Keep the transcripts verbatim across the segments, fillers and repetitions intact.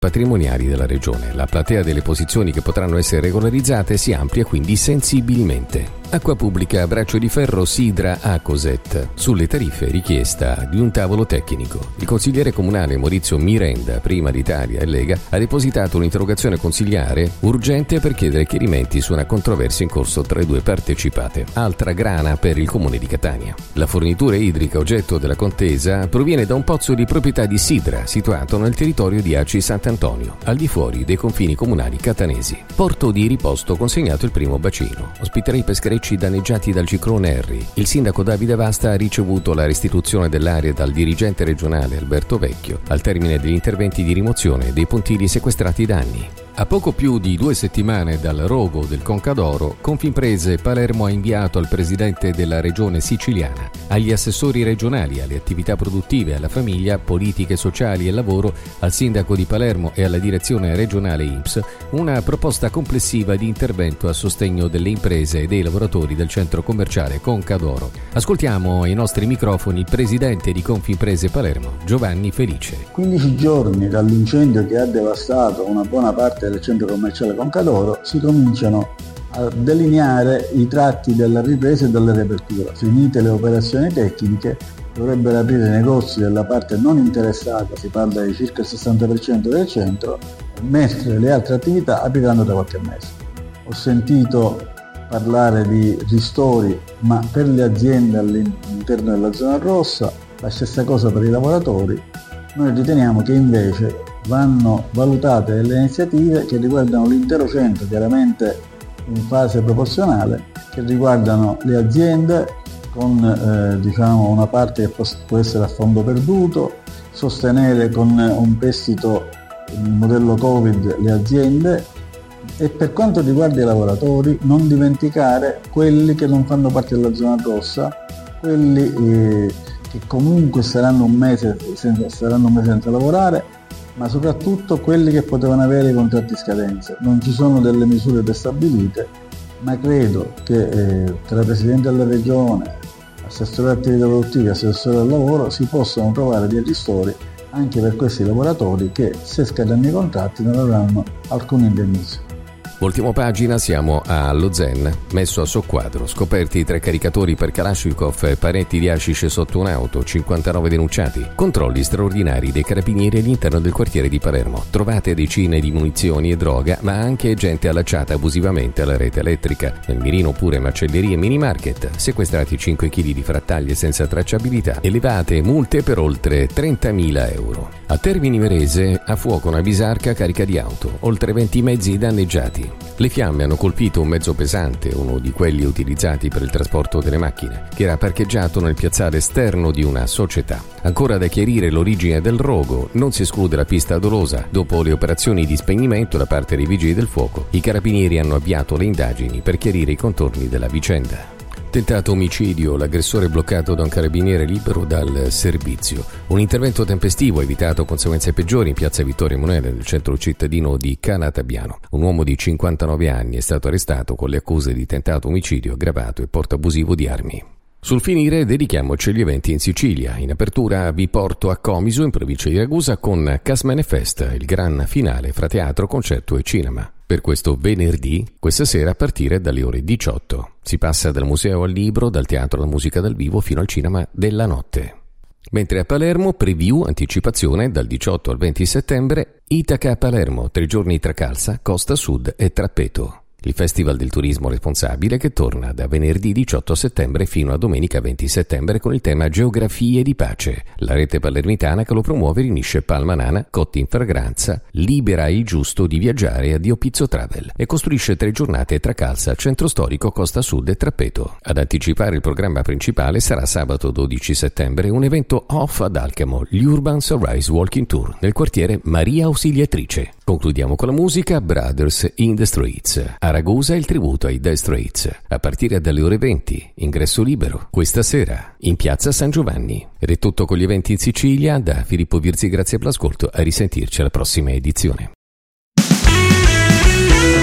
patrimoniali della regione. La platea delle posizioni che potranno essere regolarizzate si amplia quindi sensibilmente. Acqua Pubblica, braccio di ferro Sidra Acoset. Sulle tariffe richiesta di un tavolo tecnico. Il consigliere comunale Maurizio Mirenda, Prima d'Italia e Lega, ha depositato un'interrogazione consiliare urgente per chiedere chiarimenti su una controversia in corso tra le due partecipate. Altra grana per il comune di Catania. La fornitura idrica oggetto della contesa proviene da un pozzo di proprietà di Sidra, situato nel territorio di Aci Sant'Antonio, al di fuori dei confini comunali catanesi. Porto di riposto consegnato il primo bacino. Ospiterà i pescherecci danneggiati dal ciclone Harry. Il sindaco Davide Vasta ha ricevuto la restituzione dell'area dal dirigente regionale Alberto Vecchio al termine degli interventi di rimozione dei pontili sequestrati da anni. A poco più di due settimane dal rogo del Concadoro, Confimprese Palermo ha inviato al presidente della regione siciliana, agli assessori regionali, alle attività produttive, alla famiglia, politiche sociali e lavoro, al sindaco di Palermo e alla direzione regionale I N P S una proposta complessiva di intervento a sostegno delle imprese e dei lavoratori del centro commerciale Concadoro. Ascoltiamo ai nostri microfoni il presidente di Confimprese Palermo, Giovanni Felice. quindici giorni dall'incendio che ha devastato una buona parte del centro commerciale Concadoro si cominciano a delineare i tratti della ripresa e della riapertura. Finite le operazioni tecniche dovrebbero aprire i negozi della parte non interessata, si parla di circa il sessanta per cento del centro, mentre le altre attività apriranno da qualche mese. Ho sentito parlare di ristori, ma per le aziende all'interno della zona rossa, la stessa cosa per i lavoratori. Noi riteniamo che invece vanno valutate delle iniziative che riguardano l'intero centro, chiaramente in fase proporzionale, che riguardano le aziende con eh, diciamo una parte che può essere a fondo perduto, sostenere con un prestito il modello Covid le aziende e per quanto riguarda i lavoratori non dimenticare quelli che non fanno parte della zona rossa, quelli eh, che comunque saranno un mese senza, saranno un mese senza lavorare, ma soprattutto quelli che potevano avere i contratti in scadenza. Non ci sono delle misure prestabilite, ma credo che eh, tra Presidente della Regione, Assessore attività produttive e Assessore al lavoro si possano trovare dei ristori anche per questi lavoratori che, se scadono i contratti, non avranno alcun indennizzo. Ultima pagina, siamo a Lozen, messo a soqquadro, scoperti tre caricatori per Kalashnikov e paretti di hashish sotto un'auto, cinquantanove denunciati, controlli straordinari dei carabinieri all'interno del quartiere di Palermo, trovate decine di munizioni e droga, ma anche gente allacciata abusivamente alla rete elettrica, nel mirino pure macellerie e mini market, sequestrati cinque chili di frattaglie senza tracciabilità, elevate multe per oltre trentamila euro. A Termini Imerese, a fuoco una bisarca carica di auto, oltre venti mezzi danneggiati. Le fiamme hanno colpito un mezzo pesante, uno di quelli utilizzati per il trasporto delle macchine, che era parcheggiato nel piazzale esterno di una società. Ancora da chiarire l'origine del rogo, non si esclude la pista dolosa. Dopo le operazioni di spegnimento da parte dei vigili del fuoco, i carabinieri hanno avviato le indagini per chiarire i contorni della vicenda. Tentato omicidio, l'aggressore bloccato da un carabiniere libero dal servizio. Un intervento tempestivo ha evitato conseguenze peggiori in piazza Vittorio Emanuele, nel centro cittadino di Calatabbiano. Un uomo di cinquantanove anni è stato arrestato con le accuse di tentato omicidio aggravato e porto abusivo di armi. Sul finire dedichiamoci agli eventi in Sicilia. In apertura vi porto a Comiso, in provincia di Ragusa, con Casmene Fest, il gran finale fra teatro, concerto e cinema. Per questo venerdì, questa sera a partire dalle ore diciotto. Si passa dal museo al libro, dal teatro alla musica dal vivo fino al cinema della notte. Mentre a Palermo, preview, anticipazione dal diciotto al venti settembre, Itaca a Palermo, tre giorni tra Calza, Costa Sud e Trappeto. Il Festival del Turismo Responsabile che torna da venerdì diciotto settembre fino a domenica venti settembre con il tema Geografie di Pace. La rete palermitana che lo promuove riunisce Palma Nana, Cotti in Fragranza, Libera il Giusto di Viaggiare e Addio Pizzo Travel e costruisce tre giornate tra Calza, Centro Storico, Costa Sud e Trappeto. Ad anticipare il programma principale sarà sabato dodici settembre un evento off ad Alcamo, gli Urban Sunrise Walking Tour nel quartiere Maria Ausiliatrice. Concludiamo con la musica Brothers in the Streets. A Ragusa il tributo ai Dire Straits, a partire dalle ore venti, ingresso libero, questa sera, in piazza San Giovanni. Ed è tutto con gli eventi in Sicilia, da Filippo Virzi, grazie per l'ascolto, a risentirci alla prossima edizione.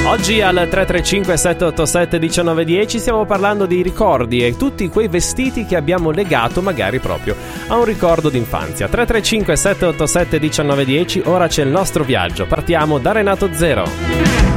Oggi al tre tre cinque sette otto sette uno nove uno zero stiamo parlando di ricordi e tutti quei vestiti che abbiamo legato magari proprio a un ricordo d'infanzia. tre tre cinque sette otto sette uno nove uno zero, ora c'è il nostro viaggio. Partiamo da Renato Zero.